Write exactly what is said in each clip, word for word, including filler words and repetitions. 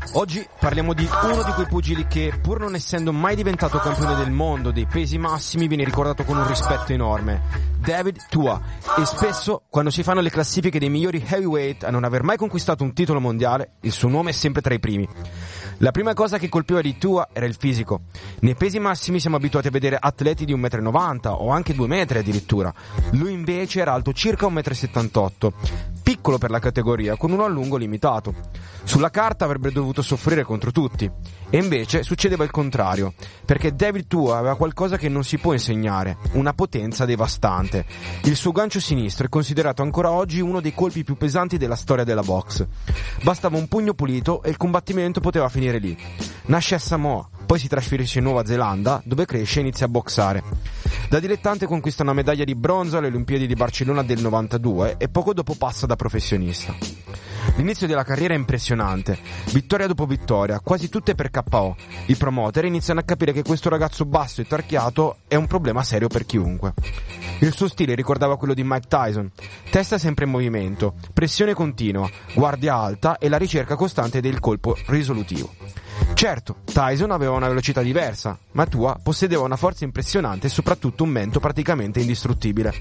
Oggi parliamo di uno di quei pugili che, pur non essendo mai diventato campione del mondo dei pesi massimi, viene ricordato con un rispetto enorme, David Tua, e spesso quando si fanno le classifiche dei migliori heavyweight a non aver mai conquistato un titolo mondiale, il suo nome è sempre tra i primi. La prima cosa che colpiva di Tua era il fisico. Nei pesi massimi siamo abituati a vedere atleti di uno e novanta metri o anche due metri addirittura. Lui invece era alto circa uno e settantotto metri, piccolo per la categoria, con uno allungo limitato. Sulla carta avrebbe dovuto soffrire contro tutti, e invece succedeva il contrario, perché David Tua aveva qualcosa che non si può insegnare, una potenza devastante. Il suo gancio sinistro è considerato ancora oggi uno dei colpi più pesanti della storia della box. Bastava un pugno pulito e il combattimento poteva finire lì. Nasce a Samoa, poi si trasferisce in Nuova Zelanda, dove cresce e inizia a boxare. Da dilettante conquista una medaglia di bronzo alle Olimpiadi di Barcellona del novantadue e poco dopo passa da professionista. L'inizio della carriera è impressionante, vittoria dopo vittoria, quasi tutte per K O. I promoter iniziano a capire che questo ragazzo basso e tarchiato è un problema serio per chiunque. Il suo stile ricordava quello di Mike Tyson, testa sempre in movimento, pressione continua, guardia alta e la ricerca costante del colpo risolutivo. Certo, Tyson aveva una velocità diversa, ma Tua possedeva una forza impressionante e soprattutto un mento praticamente indistruttibile.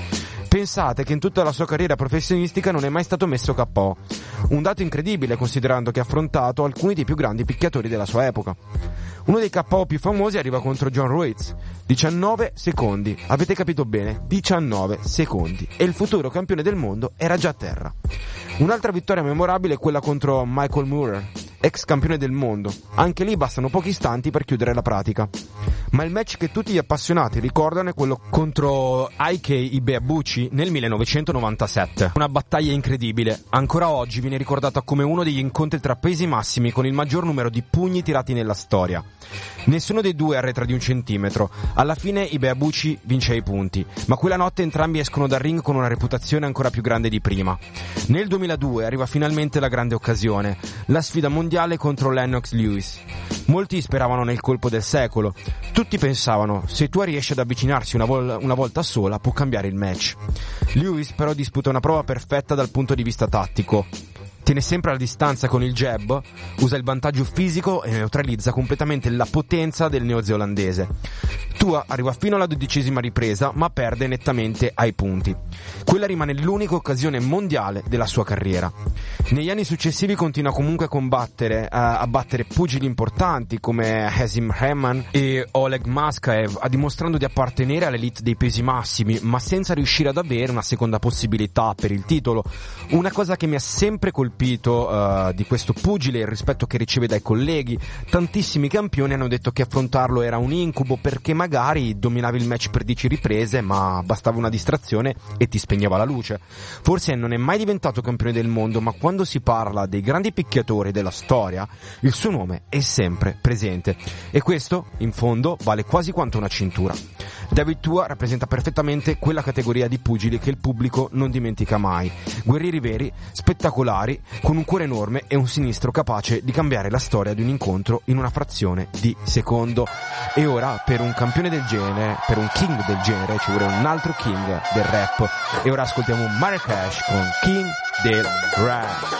Pensate che in tutta la sua carriera professionistica non è mai stato messo K O. Un dato incredibile considerando che ha affrontato alcuni dei più grandi picchiatori della sua epoca. Uno dei K O più famosi arriva contro John Ruiz. diciannove secondi, avete capito bene, diciannove secondi. E il futuro campione del mondo era già a terra. Un'altra vittoria memorabile è quella contro Michael Moorer, ex campione del mondo. Anche lì bastano pochi istanti per chiudere la pratica. Ma il match che tutti gli appassionati ricordano è quello contro Ike Ibeabuchi nel millenovecentonovantasette. Una battaglia incredibile. Ancora oggi viene ricordata come uno degli incontri tra pesi massimi con il maggior numero di pugni tirati nella storia. Nessuno dei due arretra di un centimetro. Alla fine Ibeabuchi vince ai punti, ma quella notte entrambi escono dal ring con una reputazione ancora più grande di prima. Nel duemiladue arriva finalmente la grande occasione, la sfida mondiale contro Lennox Lewis. Molti speravano nel colpo del secolo. Tutti pensavano, se Tua riesce ad avvicinarsi una, vol- una volta sola può cambiare il match. Lewis però disputa una prova perfetta dal punto di vista tattico. Tiene sempre la distanza con il jab, usa il vantaggio fisico e neutralizza completamente la potenza del neozelandese. Tua arriva fino alla dodicesima ripresa, ma perde nettamente ai punti. Quella rimane l'unica occasione mondiale della sua carriera. Negli anni successivi continua comunque a combattere, a, a battere pugili importanti come Hasim Rahman e Oleg Maskaev, dimostrando di appartenere all'elite dei pesi massimi, ma senza riuscire ad avere una seconda possibilità per il titolo. Una cosa che mi ha sempre colpito uh, di questo pugile è il rispetto che riceve dai colleghi. Tantissimi campioni hanno detto che affrontarlo era un incubo perché magari dominavi il match per dieci riprese, ma bastava una distrazione e ti spegneva la luce. Forse non è mai diventato campione del mondo, ma quando si parla dei grandi picchiatori della storia, il suo nome è sempre presente. E questo, in fondo, vale quasi quanto una cintura. David Tua rappresenta perfettamente quella categoria di pugili che il pubblico non dimentica mai. Guerrieri veri, spettacolari, con un cuore enorme e un sinistro capace di cambiare la storia di un incontro in una frazione di secondo. E ora, per un campione del genere, per un king del genere, ci vuole un altro king del rap. E ora ascoltiamo Marracash con King del Rap.